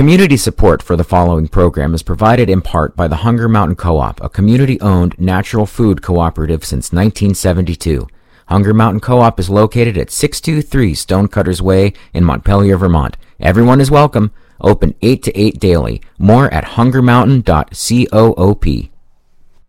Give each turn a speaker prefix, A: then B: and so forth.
A: Community support for the following program is provided in part by the Hunger Mountain Co-op, a community-owned natural food cooperative since 1972. Hunger Mountain Co-op is located at 623 Stonecutters Way in Montpelier, Vermont. Everyone is welcome. Open 8 to 8 daily. More at hungermountain.coop.